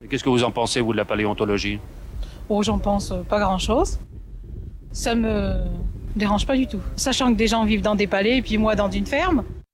Et qu'est-ce que vous en pensez, vous, de la paléontologie? Oh, j'en pense pas grand-chose. Ça me dérange pas du tout. Sachant que des gens vivent dans des palais et puis moi dans une ferme.